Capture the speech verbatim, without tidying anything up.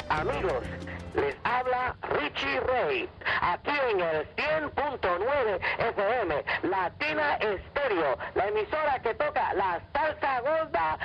Amigos, les habla Richie Ray, aquí en el cien punto nueve F M, Latina Estéreo, la emisora que toca la salsa gorda